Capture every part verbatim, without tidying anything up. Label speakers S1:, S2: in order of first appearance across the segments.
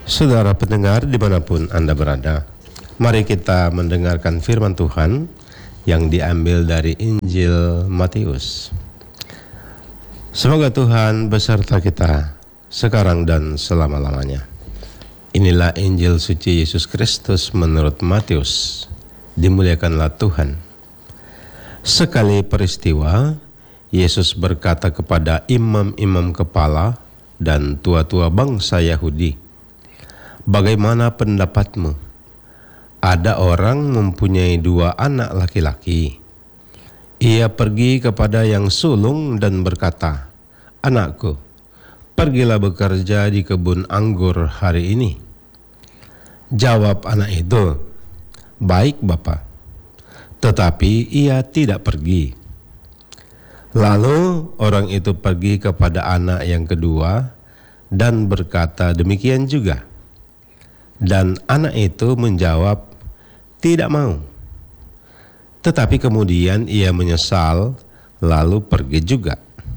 S1: Saudara pendengar dimanapun Anda berada, mari kita mendengarkan firman Tuhan yang diambil dari Injil Matius. Semoga Tuhan beserta kita sekarang dan selama-lamanya. Inilah Injil suci Yesus Kristus menurut Matius. Dimuliakanlah Tuhan. Sekali peristiwa, Yesus berkata kepada imam-imam kepala dan tua-tua bangsa Yahudi, "Bagaimana pendapatmu? Ada orang mempunyai dua anak laki-laki. Ia pergi kepada yang sulung dan berkata, 'Anakku, pergilah bekerja di kebun anggur hari ini.' Jawab anak itu, 'Baik, Bapa.' Tetapi ia tidak pergi. Lalu orang itu pergi kepada anak yang kedua dan berkata demikian juga. Dan anak itu menjawab, 'Tidak mau.' Tetapi kemudian ia menyesal, lalu pergi juga.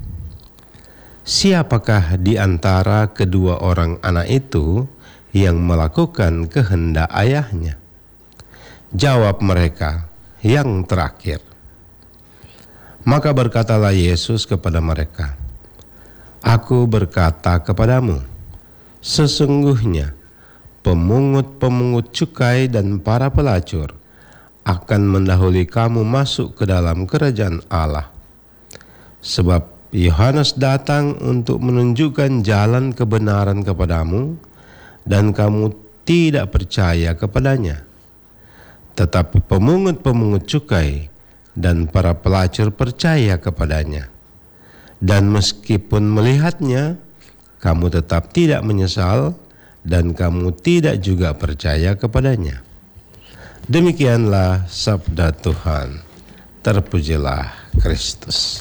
S1: Siapakah di antara kedua orang anak itu yang melakukan kehendak ayahnya?" Jawab mereka, "Yang terakhir." Maka berkatalah Yesus kepada mereka, "Aku berkata kepadamu, sesungguhnya pemungut-pemungut cukai dan para pelacur akan mendahului kamu masuk ke dalam kerajaan Allah. Sebab Yohanes datang untuk menunjukkan jalan kebenaran kepadamu, dan kamu tidak percaya kepadanya. Tetapi pemungut-pemungut cukai dan para pelacur percaya kepadanya. Dan meskipun melihatnya, kamu tetap tidak menyesal, dan kamu tidak juga percaya kepadanya." Demikianlah sabda Tuhan. Terpujilah Kristus.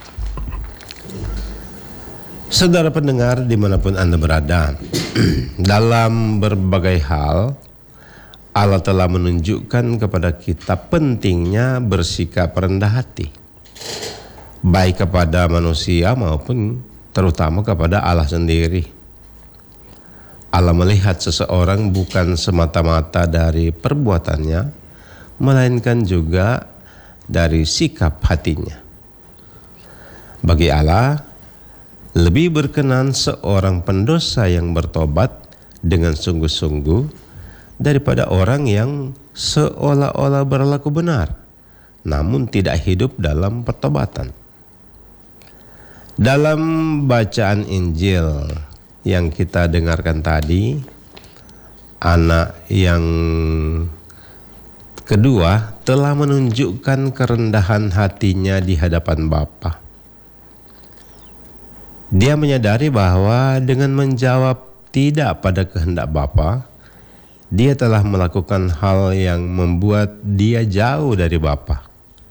S1: Saudara pendengar dimanapun Anda berada, dalam berbagai hal Allah telah menunjukkan kepada kita pentingnya bersikap rendah hati, baik kepada manusia maupun terutama kepada Allah sendiri. Allah melihat seseorang bukan semata-mata dari perbuatannya, melainkan juga dari sikap hatinya. Bagi Allah, lebih berkenan seorang pendosa yang bertobat dengan sungguh-sungguh daripada orang yang seolah-olah berlaku benar, namun tidak hidup dalam pertobatan. Dalam bacaan Injil yang kita dengarkan tadi, anak yang kedua telah menunjukkan kerendahan hatinya di hadapan Bapa. Dia menyadari bahwa dengan menjawab tidak pada kehendak Bapa, dia telah melakukan hal yang membuat dia jauh dari Bapa.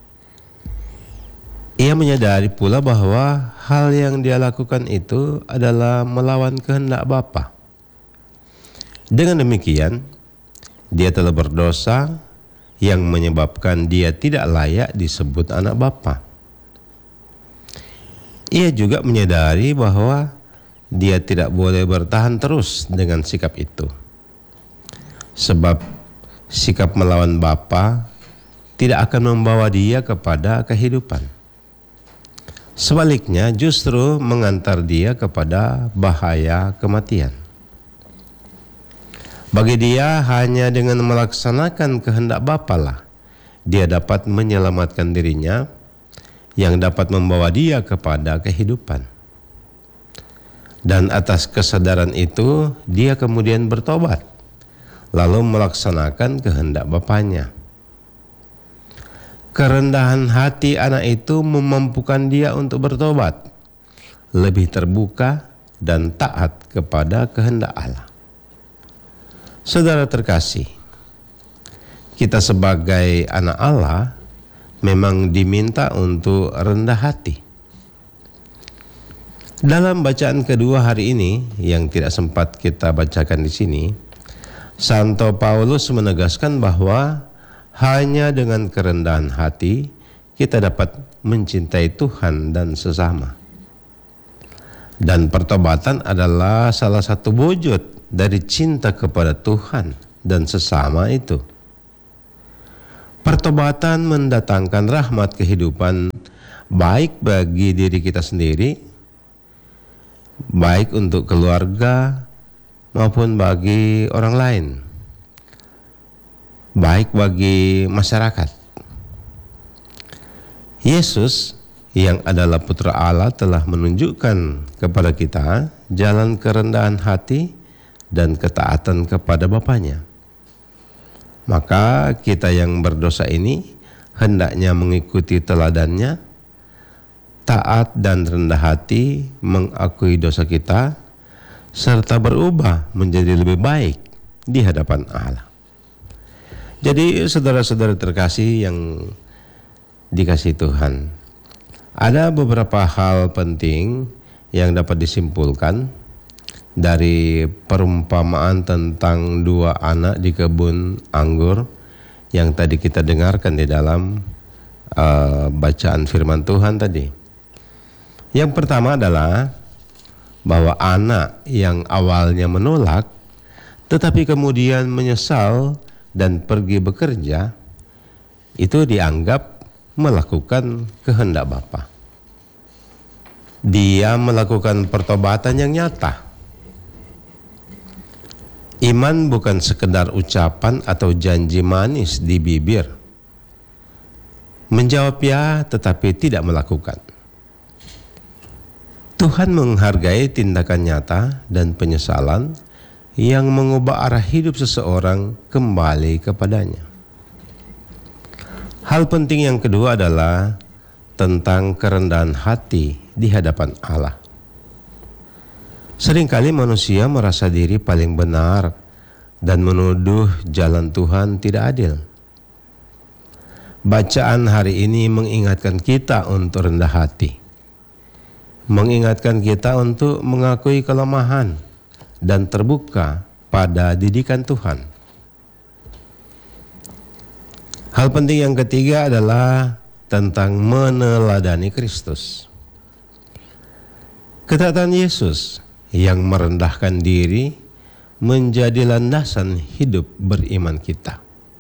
S1: Ia menyadari pula bahwa hal yang dia lakukan itu adalah melawan kehendak Bapa. Dengan demikian, dia telah berdosa yang menyebabkan dia tidak layak disebut anak Bapa. Ia juga menyadari bahwa dia tidak boleh bertahan terus dengan sikap itu. Sebab sikap melawan Bapa tidak akan membawa dia kepada kehidupan. Sebaliknya justru mengantar dia kepada bahaya kematian. Bagi dia hanya dengan melaksanakan kehendak Bapa lah dia dapat menyelamatkan dirinya, yang dapat membawa dia kepada kehidupan. Dan atas kesadaran itu dia kemudian bertobat, lalu melaksanakan kehendak Bapanya. Kerendahan hati anak itu memampukan dia untuk bertobat, lebih terbuka dan taat kepada kehendak Allah. Saudara terkasih, kita sebagai anak Allah memang diminta untuk rendah hati. Dalam bacaan kedua hari ini yang tidak sempat kita bacakan di sini, Santo Paulus menegaskan bahwa hanya dengan kerendahan hati kita dapat mencintai Tuhan dan sesama. Dan pertobatan adalah salah satu wujud dari cinta kepada Tuhan dan sesama itu. Pertobatan mendatangkan rahmat kehidupan baik bagi diri kita sendiri, baik untuk keluarga maupun bagi orang lain, baik bagi masyarakat. Yesus yang adalah Putra Allah telah menunjukkan kepada kita jalan kerendahan hati dan ketaatan kepada Bapanya. Maka kita yang berdosa ini hendaknya mengikuti teladannya, taat dan rendah hati, mengakui dosa kita, serta berubah menjadi lebih baik di hadapan Allah. Jadi saudara-saudara terkasih yang dikasihi Tuhan, ada beberapa hal penting yang dapat disimpulkan dari perumpamaan tentang dua anak di kebun anggur yang tadi kita dengarkan di dalam uh, bacaan firman Tuhan tadi. Yang pertama adalah bahwa anak yang awalnya menolak tetapi kemudian menyesal dan pergi bekerja itu dianggap melakukan kehendak Bapa. Dia melakukan pertobatan yang nyata. Iman bukan sekedar ucapan atau janji manis di bibir. Menjawab ya tetapi tidak melakukan. Tuhan menghargai tindakan nyata dan penyesalan yang mengubah arah hidup seseorang kembali kepadanya. Hal penting yang kedua adalah tentang kerendahan hati di hadapan Allah. Seringkali manusia merasa diri paling benar dan menuduh jalan Tuhan tidak adil. Bacaan hari ini mengingatkan kita untuk rendah hati, mengingatkan kita untuk mengakui kelemahan dan terbuka pada didikan Tuhan. Hal penting yang ketiga adalah tentang meneladani Kristus. Ketaatan Yesus yang merendahkan diri menjadi landasan hidup beriman kita.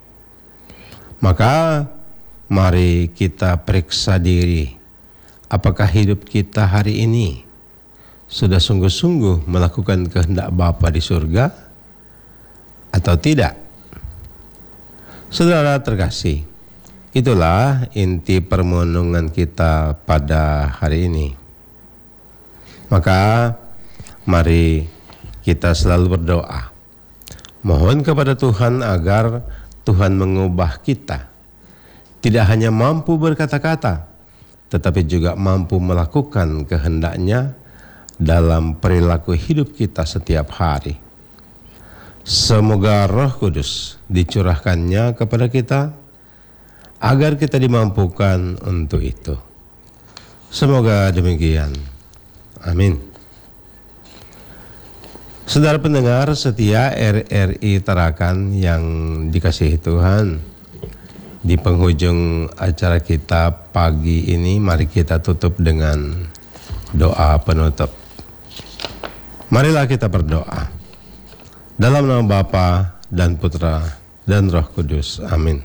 S1: Maka mari kita periksa diri, apakah hidup kita hari ini sudah sungguh-sungguh melakukan kehendak Bapa di surga atau tidak? Saudara terkasih, itulah inti permohonan kita pada hari ini. Maka mari kita selalu berdoa, mohon kepada Tuhan agar Tuhan mengubah kita, tidak hanya mampu berkata-kata, tetapi juga mampu melakukan kehendaknya dalam perilaku hidup kita setiap hari. Semoga Roh Kudus dicurahkannya kepada kita, agar kita dimampukan untuk itu. Semoga demikian. Amin. Saudara pendengar setia R R I Tarakan yang dikasihi Tuhan, di penghujung acara kita pagi ini mari kita tutup dengan doa penutup. Marilah kita berdoa. Dalam nama Bapa dan Putra dan Roh Kudus. Amin.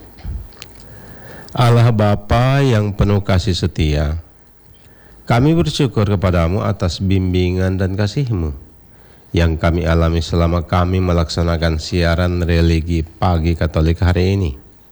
S1: Allah Bapa yang penuh kasih setia, kami bersyukur kepadamu atas bimbingan dan kasih-Mu yang kami alami selama kami melaksanakan siaran religi pagi Katolik hari ini.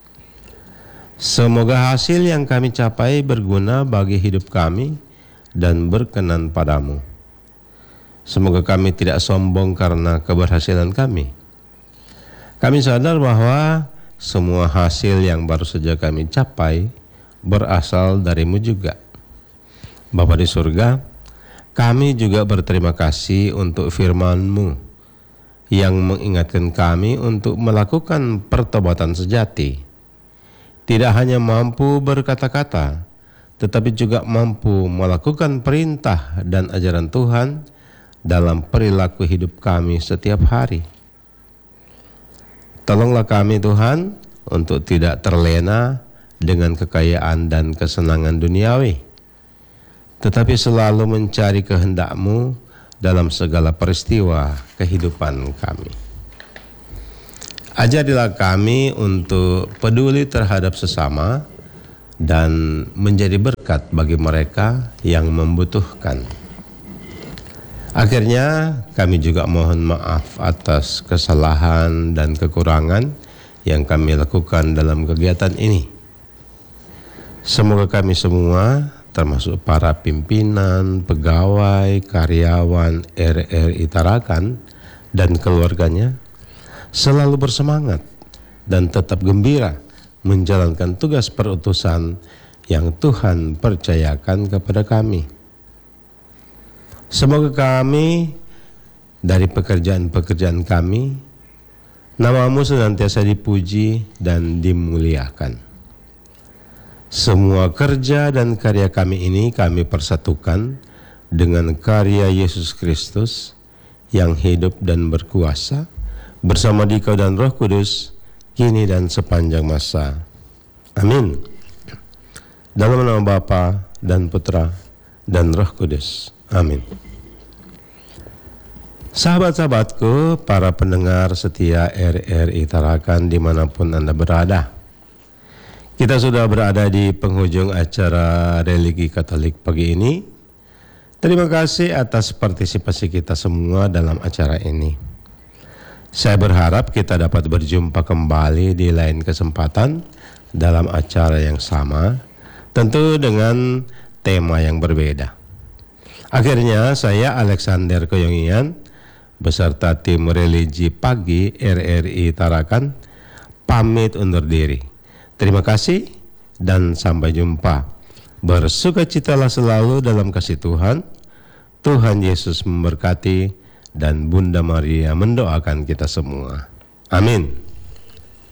S1: Semoga hasil yang kami capai berguna bagi hidup kami dan berkenan padamu. Semoga kami tidak sombong karena keberhasilan kami. Kami sadar bahwa semua hasil yang baru saja kami capai berasal darimu juga. Bapa di surga, kami juga berterima kasih untuk firman-Mu yang mengingatkan kami untuk melakukan pertobatan sejati. Tidak hanya mampu berkata-kata, tetapi juga mampu melakukan perintah dan ajaran Tuhan dalam perilaku hidup kami setiap hari. Tolonglah kami Tuhan untuk tidak terlena dengan kekayaan dan kesenangan duniawi, tetapi selalu mencari kehendak-Mu dalam segala peristiwa kehidupan kami. Ajarilah kami untuk peduli terhadap sesama dan menjadi berkat bagi mereka yang membutuhkan. Akhirnya kami juga mohon maaf atas kesalahan dan kekurangan yang kami lakukan dalam kegiatan ini. Semoga kami semua, termasuk para pimpinan, pegawai, karyawan R R I Tarakan dan keluarganya, selalu bersemangat dan tetap gembira menjalankan tugas perutusan yang Tuhan percayakan kepada kami. Semoga kami dari pekerjaan-pekerjaan kami, nama-Mu senantiasa dipuji dan dimuliakan. Semua kerja dan karya kami ini kami persatukan dengan karya Yesus Kristus yang hidup dan berkuasa bersama Dikau dan Roh Kudus, kini dan sepanjang masa. Amin. Dalam nama Bapa dan Putra dan Roh Kudus. Amin. Sahabat-sahabatku, para pendengar setia R R I Tarakan dimanapun Anda berada, kita sudah berada di penghujung acara Religi Katolik pagi ini. Terima kasih atas partisipasi kita semua dalam acara ini. Saya berharap kita dapat berjumpa kembali di lain kesempatan dalam acara yang sama, tentu dengan tema yang berbeda. Akhirnya saya Alexander Koyongian beserta tim Religi Pagi R R I Tarakan pamit undur diri. Terima kasih dan sampai jumpa. Bersukacitalah selalu dalam kasih Tuhan. Tuhan Yesus memberkati dan Bunda Maria mendoakan kita semua. Amin.